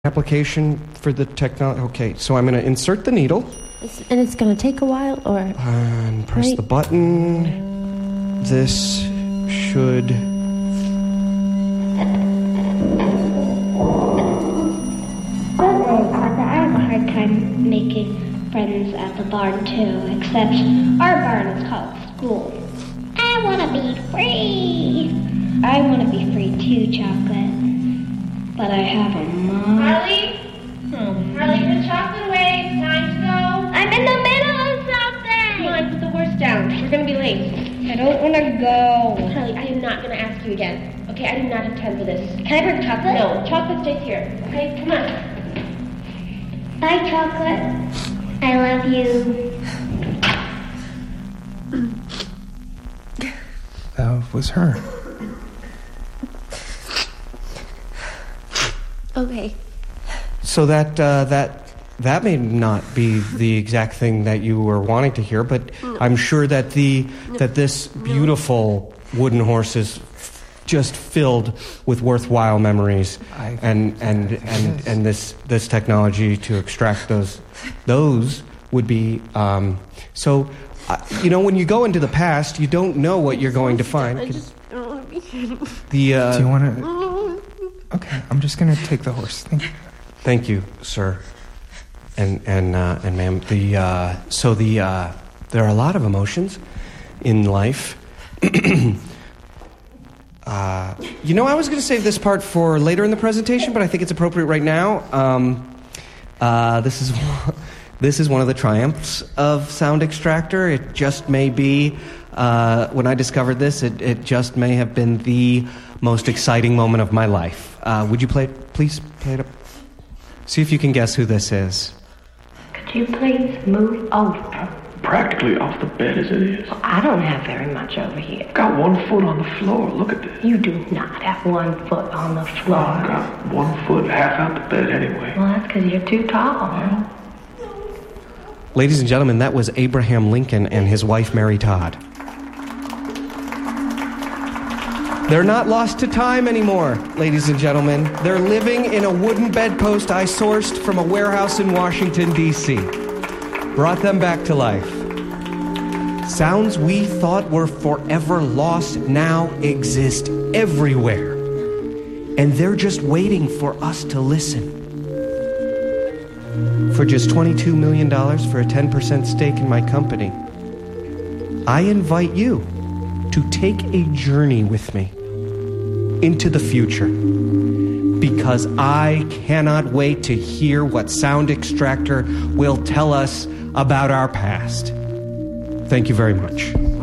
application for the technology. Okay, so I'm going to insert the needle. And it's going to take a while, or... And press the button. This should... I have a hard time making friends at the barn, too, except our barn is called school. I want to be free. I want to be free, too, Chocolate. But I have a mom. Harley? Harley, put chocolate away. It's time to go. I'm in the middle of something. Come on, put the horse down. We're going to be late. I don't want to go. Harley, I am not going to ask you again. Okay, I do not have time for this. Can I bring chocolate? No, chocolate stays here. Okay, come on. Bye, Chocolate. I love you. That was her. Okay. So that may not be the exact thing that you were wanting to hear, but no. I'm sure that this beautiful wooden horse is just filled with worthwhile memories, and this technology to extract those would be so. When you go into the past, you don't know what you're going to find. I just don't want to be here. Do you want to? Okay, I'm just gonna take the horse. Thank you, sir, and ma'am. There are a lot of emotions in life. I was going to save this part for later in the presentation, but I think it's appropriate right now. This is one of the triumphs of Sound Extractor. It just may be, when I discovered this, it just may have been the most exciting moment of my life. Would you please play it up? See if you can guess who this is. Could you please move over? Practically off the bed as it is. Well, I don't have very much over here. I've got 1 foot on the floor. Look at this. You do not have 1 foot on the floor. I've got 1 foot half out the bed anyway. Well, that's because you're too tall. Well. Ladies and gentlemen, that was Abraham Lincoln and his wife, Mary Todd. They're not lost to time anymore, ladies and gentlemen. They're living in a wooden bedpost I sourced from a warehouse in Washington, D.C. Brought them back to life. Sounds we thought were forever lost now exist everywhere. And they're just waiting for us to listen. For just $22 million for a 10% stake in my company, I invite you to take a journey with me into the future, because I cannot wait to hear what Sound Extractor will tell us about our past. Thank you very much.